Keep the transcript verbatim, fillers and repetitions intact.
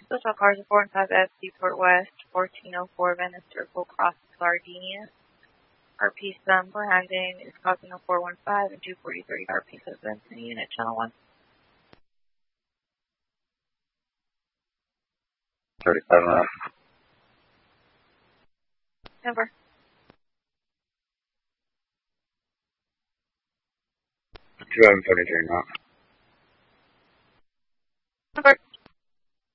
Social cars are four and five F, Seaport West, fourteen oh four Venice Circle, Cross Gardenia. R P sum landing is causing a four one five and two forty-three R P suspense in unit channel one. thirty-seven left. Over. two seventy-three knots. Over.